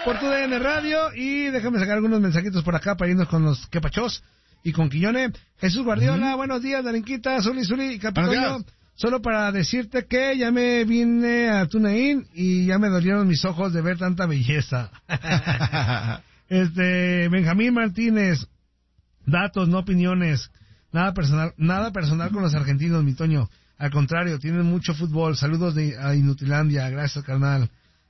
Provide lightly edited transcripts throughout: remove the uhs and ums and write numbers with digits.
por tu DN Radio. Y déjame sacar algunos mensajitos por acá para irnos con los quepachos y con Quiñone. Jesús Guardiola, buenos días, Darinquita, Zuli y Capitoño. Solo para decirte que ya me vine a TuneIn y ya me dolieron mis ojos de ver tanta belleza. Benjamín Martínez, datos, no opiniones. Nada personal con los argentinos, mi Toño. Al contrario, tienen mucho fútbol. Saludos a Inutilandia, gracias, carnal.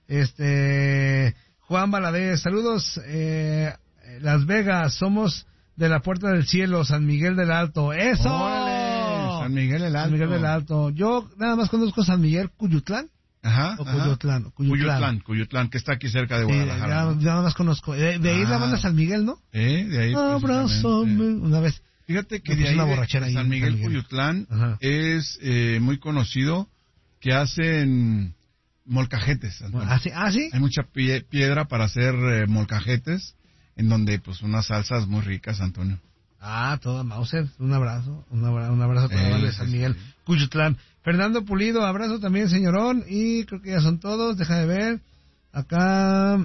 Juan Valadez, saludos. Las Vegas, somos de la Puerta del Cielo, San Miguel del Alto. ¡Eso! ¡Órale! San Miguel del Alto. San Miguel del Alto. Yo nada más conozco San Miguel Cuyutlán. Ajá. O Cuyutlán, que está aquí cerca de Guadalajara. Ya nada más conozco. De ahí la banda San Miguel, ¿no? De ahí. Abrázame. Una vez. Fíjate que de ahí de San Miguel Cuyutlán es muy conocido que hacen molcajetes. ¿Sí? Hay mucha piedra para hacer molcajetes, en donde pues unas salsas muy ricas, Antonio. Toda Mauser, un abrazo a toda de San Miguel Cuyutlán. Fernando Pulido, abrazo también, señorón, y creo que ya son todos, deja de ver, acá,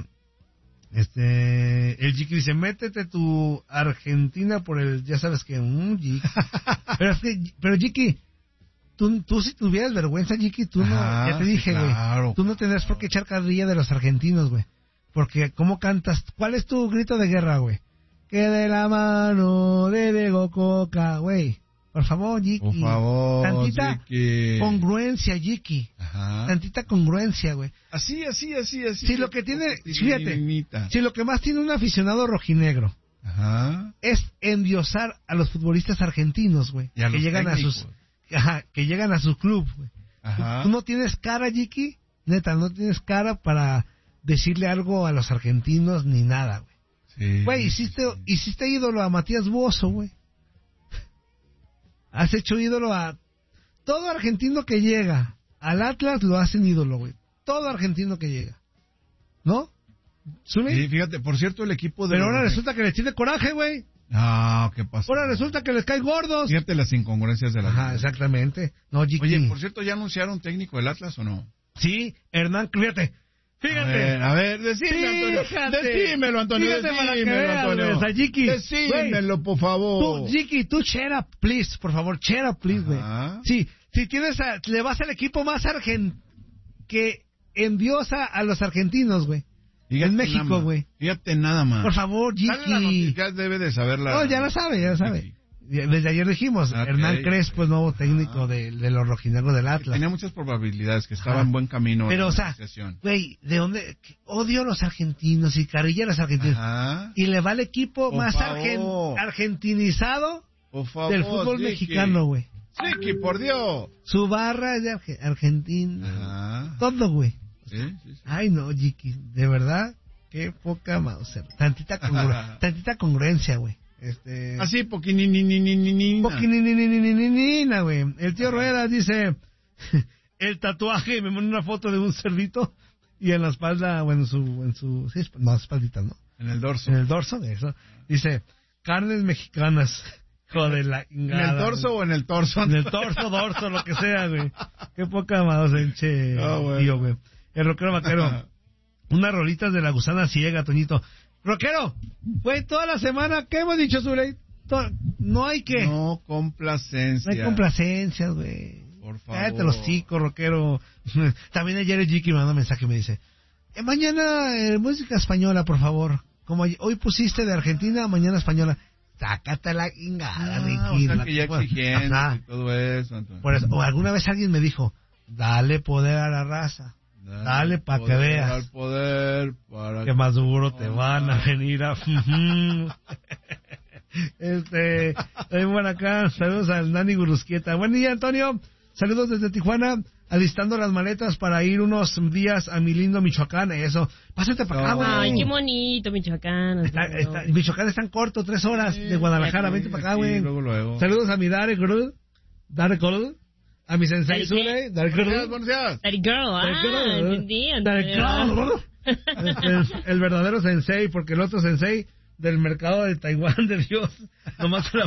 el Jiki dice, métete tu Argentina por el, ya sabes que, Jiki. pero Jiki, tú si tuvieras vergüenza, Jiki, tú no, ya te dije, güey, claro. Tú no tendrás por qué echar carrilla de los argentinos, güey, porque ¿cómo cantas? ¿Cuál es tu grito de guerra, güey? Que de la mano de Diego Coca, güey. Por favor, Jiki. Por favor, tantita Jiki. Congruencia, Jiki. Tantita congruencia, güey. Así. Si lo que tiene, fíjate, si lo que más tiene un aficionado rojinegro es endiosar a los futbolistas argentinos, güey, que llegan técnicos que llegan a su club, güey. Tú no tienes cara, Jiki, neta, no tienes cara para decirle algo a los argentinos ni nada, güey. Güey, hiciste ídolo a Matías Bozo, güey. Has hecho ídolo a todo argentino que llega al Atlas, lo hacen ídolo, güey. Todo argentino que llega, ¿no? ¿Sube? Sí, fíjate, por cierto, el equipo de... Pero ahora resulta que les tiene coraje, güey. No, ¿qué pasa? Ahora resulta que les caen gordos. Fíjate las incongruencias de la vida. Exactamente. No, Jiki. Oye, por cierto, ¿ya anunciaron técnico del Atlas o no? Sí, Hernán, fíjate. A ver, decímelo, Antonio. Decímelo, por favor. Tú, Jiki, tú cheer up, please, por favor, cheer up, please, güey. Sí, si le vas al equipo más que endiosa a los argentinos, güey. En México, güey. Fíjate nada más. Por favor, Jiki. Debe de saberla. No, ya la sabe. Desde ayer dijimos, Hernán Crespo es nuevo técnico de los rojinegros del Atlas. Tenía muchas probabilidades, que estaba en buen camino. Pero, o sea, güey, ¿de dónde? Odio a los argentinos y carrilla a los argentinos. Y le va al equipo más argentinizado del fútbol mexicano, güey. Jiki, por Dios. Su barra es de Argentina. Todo, güey. Sí. Ay, no, Jiki, de verdad, qué poca Mauser. Tantita congruencia, güey. Así, poquininina, güey. El tío Rueda dice, el tatuaje, me manda una foto de un cerdito y en la espalda, o en su espaldita, ¿no? En el dorso. En el dorso, de eso. Dice, carnes mexicanas. Joder, ¿En el dorso o en el torso? En el dorso, lo que sea, güey. Qué poca más, tío, güey. El rockero vaquero. Unas rolitas de la gusana ciega, Toñito. Rockero, güey, toda la semana, ¿qué hemos dicho, Zuley? No hay que... No complacencia. No hay complacencias, güey. Por favor. Cállate los hocicos, rockero. También ayer el Jiki me mandó un mensaje y me dice, mañana música española, por favor. Como hoy pusiste de Argentina, mañana española. Sácate la ingada, Ricky. O sea que ya exigiendo y todo eso. Entonces. Por eso. O alguna vez alguien me dijo, dale poder a la raza. Dale para que veas. Al poder para que más duro te van a venir a... También por acá, saludos al Nani Gurusquieta. Buen día, Antonio. Saludos desde Tijuana, alistando las maletas para ir unos días a mi lindo Michoacán. Eso, pásate para acá, güey. Ay, qué bonito Michoacán. Michoacán es tan corto, 3 horas de Guadalajara. Vente para acá, güey. Luego. Saludos a mi Dare Girl. A mi sensei Zule, Dare Girl. Dare Girl. El verdadero sensei, porque el otro sensei del mercado de Taiwán de Dios nomás se la